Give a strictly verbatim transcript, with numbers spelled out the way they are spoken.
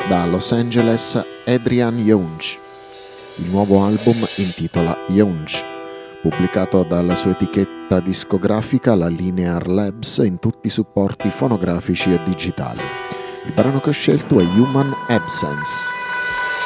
Da Los Angeles Adrian Younge. Il nuovo album intitola Younge, pubblicato dalla sua etichetta discografica, la Linear Labs, in tutti i supporti fonografici e digitali. Il brano che ho scelto è Human Absence.